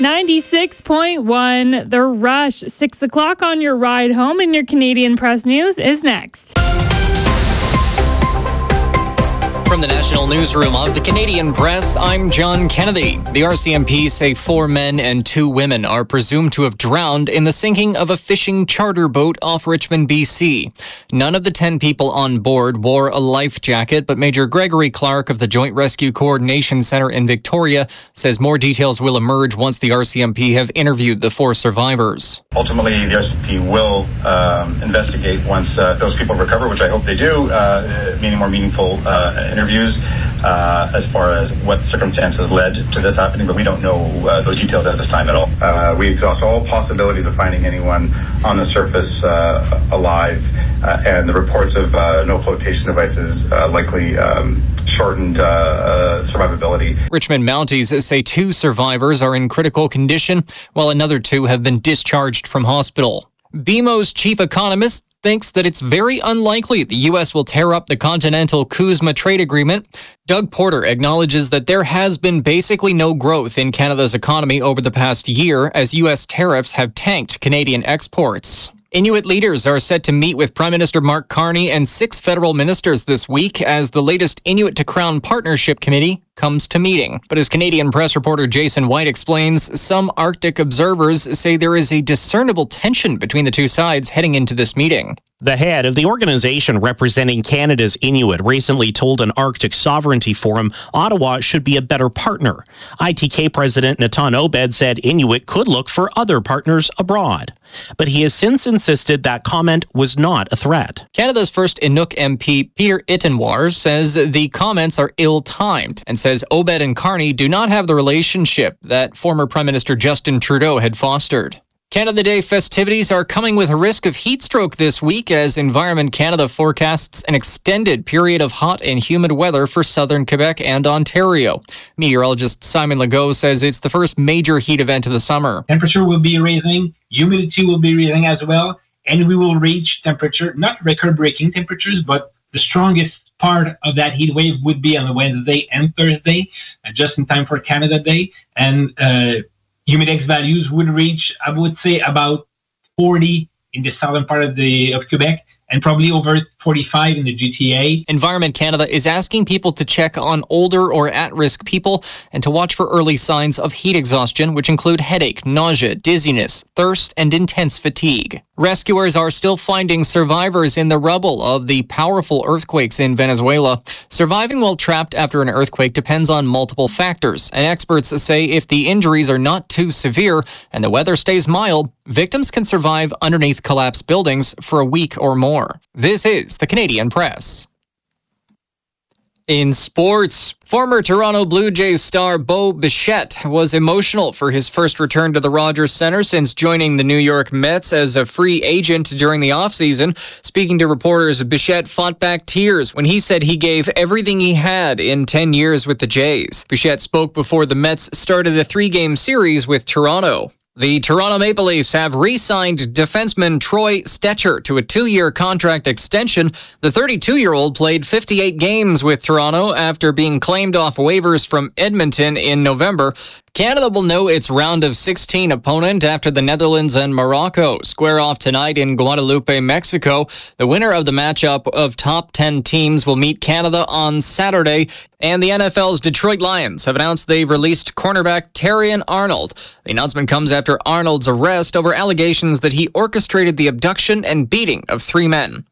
96.1, The Rush. 6 o'clock on your ride home, and your Canadian Press News is next. From the National Newsroom of the Canadian Press, I'm John Kennedy. The RCMP say 4 men and 2 women are presumed to have drowned in the sinking of a fishing charter boat off Richmond, BC. None of the 10 people on board wore a life jacket, but Major Gregory Clark of the Joint Rescue Coordination Centre in Victoria says more details will emerge once the RCMP have interviewed the 4 survivors. Ultimately, the RCMP will investigate once those people recover, which I hope they do, meaning more meaningful interviews as far as what circumstances led to this happening, but we don't know those details at this time at all. We exhaust all possibilities of finding anyone on the surface alive, and the reports of no flotation devices likely shortened survivability. Richmond Mounties say 2 survivors are in critical condition, while another 2 have been discharged from hospital. BMO's chief economist thinks that it's very unlikely the U.S. will tear up the Continental CUSMA trade agreement. Doug Porter acknowledges that there has been basically no growth in Canada's economy over the past year as U.S. tariffs have tanked Canadian exports. Inuit leaders are set to meet with Prime Minister Mark Carney and 6 federal ministers this week as the latest Inuit to Crown Partnership Committee comes to meeting. But as Canadian press reporter Jason White explains, some Arctic observers say there is a discernible tension between the 2 sides heading into this meeting. The head of the organization representing Canada's Inuit recently told an Arctic Sovereignty Forum Ottawa should be a better partner. ITK President Natan Obed said Inuit could look for other partners abroad. But he has since insisted that comment was not a threat. Canada's first Inuk MP, Peter Ittenwar, says the comments are ill-timed and says Obed and Carney do not have the relationship that former Prime Minister Justin Trudeau had fostered. Canada Day festivities are coming with a risk of heat stroke this week as Environment Canada forecasts an extended period of hot and humid weather for southern Quebec and Ontario. Meteorologist Simon Legault says it's the first major heat event of the summer. Temperature will be rising, humidity will be rising as well, and we will reach temperature, not record-breaking temperatures, but the strongest part of that heat wave would be on Wednesday and Thursday, just in time for Canada Day, and humidex values would reach, I would say, about 40 in the southern part of Quebec, and probably over 45 in the GTA. Environment Canada is asking people to check on older or at-risk people and to watch for early signs of heat exhaustion, which include headache, nausea, dizziness, thirst, and intense fatigue. Rescuers are still finding survivors in the rubble of the powerful earthquakes in Venezuela. Surviving while trapped after an earthquake depends on multiple factors, and experts say if the injuries are not too severe and the weather stays mild, victims can survive underneath collapsed buildings for a week or more. This is the Canadian Press. In sports, former Toronto Blue Jays star Bo Bichette was emotional for his first return to the Rogers Centre since joining the New York Mets as a free agent during the offseason. Speaking to reporters, Bichette fought back tears when he said he gave everything he had in 10 years with the Jays. Bichette spoke before the Mets started a 3-game series with Toronto. The Toronto Maple Leafs have re-signed defenseman Troy Stecher to a 2-year contract extension. The 32-year-old played 58 games with Toronto after being claimed off waivers from Edmonton in November. Canada will know its round of 16 opponent after the Netherlands and Morocco square off tonight in Guadalupe, Mexico. The winner of the matchup of top 10 teams will meet Canada on Saturday. And the NFL's Detroit Lions have announced they've released cornerback Terrion Arnold. The announcement comes after Arnold's arrest over allegations that he orchestrated the abduction and beating of 3 men.